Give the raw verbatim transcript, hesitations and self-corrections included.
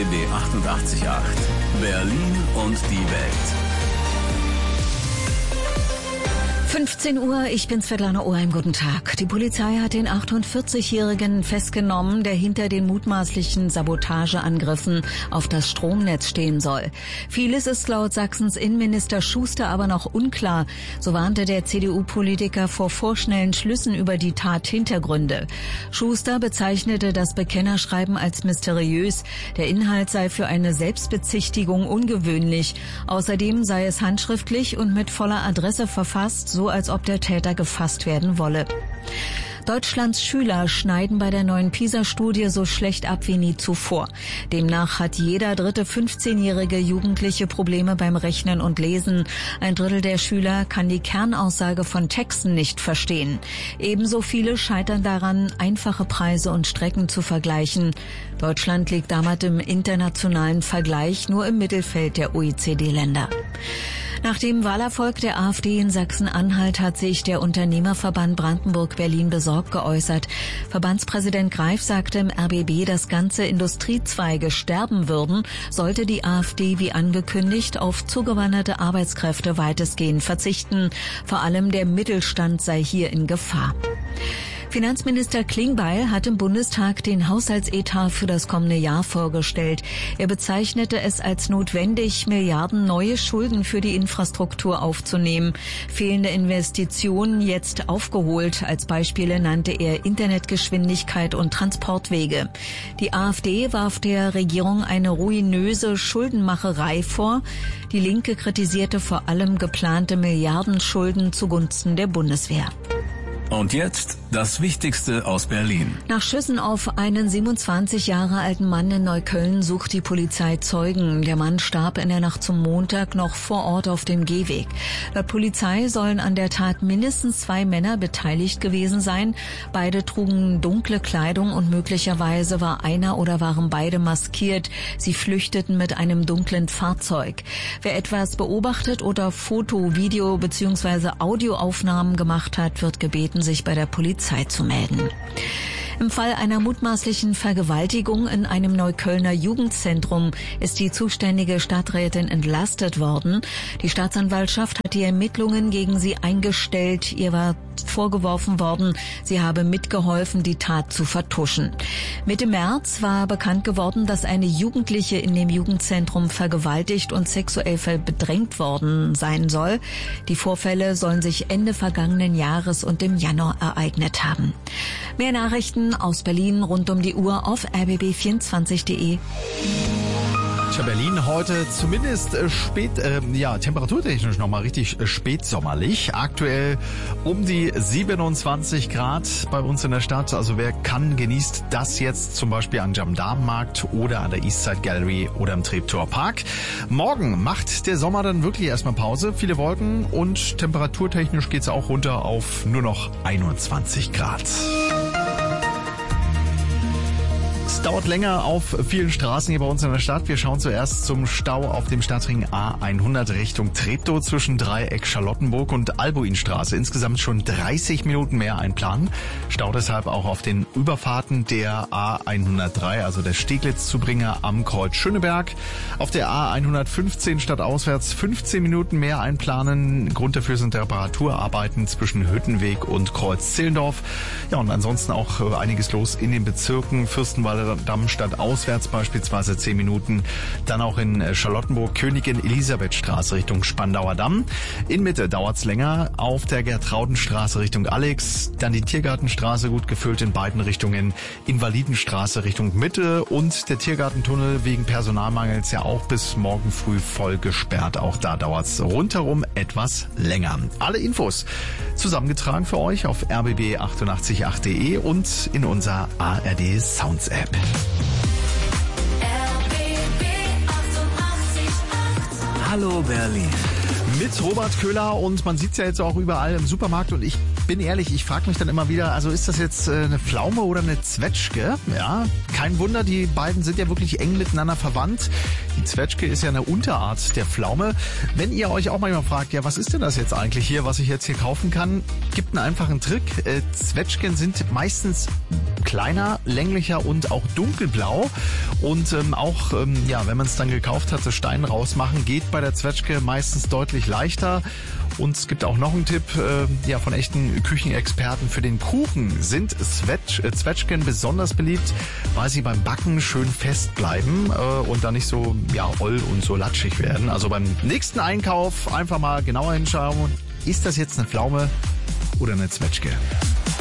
B achtundachtzig Komma acht. Berlin und die Welt. fünfzehn Uhr, ich bin Svetlana Oheim, guten Tag. Die Polizei hat den achtundvierzigjährigen festgenommen, der hinter den mutmaßlichen Sabotageangriffen auf das Stromnetz stehen soll. Vieles ist laut Sachsens Innenminister Schuster aber noch unklar. So warnte der C D U-Politiker vor vorschnellen Schlüssen über die Tathintergründe. Schuster bezeichnete das Bekennerschreiben als mysteriös. Der Inhalt sei für eine Selbstbezichtigung ungewöhnlich. Außerdem sei es handschriftlich und mit voller Adresse verfasst, so als ob der Täter gefasst werden wolle. Deutschlands Schüler schneiden bei der neuen PISA-Studie so schlecht ab wie nie zuvor. Demnach hat jeder dritte fünfzehnjährige Jugendliche Probleme beim Rechnen und Lesen. Ein Drittel der Schüler kann die Kernaussage von Texten nicht verstehen. Ebenso viele scheitern daran, einfache Preise und Strecken zu vergleichen. Deutschland liegt damit im internationalen Vergleich nur im Mittelfeld der O E C D-Länder. Nach dem Wahlerfolg der AfD in Sachsen-Anhalt hat sich der Unternehmerverband Brandenburg-Berlin besorgt geäußert. Verbandspräsident Greif sagte im R B B, dass ganze Industriezweige sterben würden, sollte die AfD wie angekündigt auf zugewanderte Arbeitskräfte weitestgehend verzichten. Vor allem der Mittelstand sei hier in Gefahr. Finanzminister Klingbeil hat im Bundestag den Haushaltsetat für das kommende Jahr vorgestellt. Er bezeichnete es als notwendig, Milliarden neue Schulden für die Infrastruktur aufzunehmen. Fehlende Investitionen jetzt aufgeholt. Als Beispiele nannte er Internetgeschwindigkeit und Transportwege. Die AfD warf der Regierung eine ruinöse Schuldenmacherei vor. Die Linke kritisierte vor allem geplante Milliardenschulden zugunsten der Bundeswehr. Und jetzt das Wichtigste aus Berlin. Nach Schüssen auf einen siebenundzwanzig Jahre alten Mann in Neukölln sucht die Polizei Zeugen. Der Mann starb in der Nacht zum Montag noch vor Ort auf dem Gehweg. Laut Polizei sollen an der Tat mindestens zwei Männer beteiligt gewesen sein. Beide trugen dunkle Kleidung und möglicherweise war einer oder waren beide maskiert. Sie flüchteten mit einem dunklen Fahrzeug. Wer etwas beobachtet oder Foto-, Video- bzw. Audioaufnahmen gemacht hat, wird gebeten, sich bei der Polizei zu melden. Im Fall einer mutmaßlichen Vergewaltigung in einem Neuköllner Jugendzentrum ist die zuständige Stadträtin entlastet worden. Die Staatsanwaltschaft hat die Ermittlungen gegen sie eingestellt. Ihr war vorgeworfen worden, sie habe mitgeholfen, die Tat zu vertuschen. Mitte März war bekannt geworden, dass eine Jugendliche in dem Jugendzentrum vergewaltigt und sexuell bedrängt worden sein soll. Die Vorfälle sollen sich Ende vergangenen Jahres und im Januar ereignet haben. Mehr Nachrichten aus Berlin rund um die Uhr auf r b b vierundzwanzig punkt de. Tja, Berlin heute zumindest äh, spät, äh, ja, temperaturtechnisch nochmal richtig äh, spätsommerlich. Aktuell um die siebenundzwanzig Grad bei uns in der Stadt. Also wer kann, genießt das jetzt zum Beispiel am Gendarmenmarkt oder an der Eastside Gallery oder im Treptower Park. Morgen macht der Sommer dann wirklich erstmal Pause. Viele Wolken und temperaturtechnisch geht's auch runter auf nur noch einundzwanzig Grad. Es dauert länger auf vielen Straßen hier bei uns in der Stadt. Wir schauen zuerst zum Stau auf dem Stadtring A hundert Richtung Treptow zwischen Dreieck Charlottenburg und Albuinstraße. Insgesamt schon dreißig Minuten mehr einplanen. Stau deshalb auch auf den Überfahrten der A hundertdrei, also der Steglitz-Zubringer am Kreuz Schöneberg. Auf der A hundertfünfzehn stadtauswärts fünfzehn Minuten mehr einplanen. Grund dafür sind Reparaturarbeiten zwischen Hüttenweg und Kreuz Zehlendorf. Ja, und ansonsten auch einiges los in den Bezirken Fürstenwalder Damm stadtauswärts beispielsweise zehn Minuten. Dann auch in Charlottenburg Königin Elisabeth Straße Richtung Spandauer Damm. In Mitte dauert's länger auf der Gertraudenstraße Richtung Alex. Dann die Tiergartenstraße gut gefüllt in beiden Richtungen. Invalidenstraße Richtung Mitte und der Tiergartentunnel wegen Personalmangels ja auch bis morgen früh voll gesperrt. Auch da dauert's rundherum etwas länger. Alle Infos zusammengetragen für euch auf r b b achtundachtzig punkt acht punkt de und in unserer A R D Sounds App. Hallo Berlin. Mit Robert Köhler und man sieht's ja jetzt auch überall im Supermarkt und ich bin ehrlich, ich frage mich dann immer wieder, also ist das jetzt äh, eine Pflaume oder eine Zwetschge? Ja, kein Wunder, die beiden sind ja wirklich eng miteinander verwandt. Die Zwetschge ist ja eine Unterart der Pflaume. Wenn ihr euch auch manchmal fragt, ja, was ist denn das jetzt eigentlich hier, was ich jetzt hier kaufen kann, gibt einen einfachen Trick. Äh, Zwetschgen sind meistens kleiner, länglicher und auch dunkelblau. Und ähm, auch, ähm, ja, wenn man es dann gekauft hat, das Stein rausmachen, geht bei der Zwetschge meistens deutlich leichter. Und es gibt auch noch einen Tipp äh, ja, von echten Küchenexperten. Für den Kuchen sind Zwetsch, äh, Zwetschgen besonders beliebt, weil sie beim Backen schön fest bleiben äh, und dann nicht so ja, oll und so latschig werden. Also beim nächsten Einkauf einfach mal genauer hinschauen. Ist das jetzt eine Pflaume oder eine Zwetschge?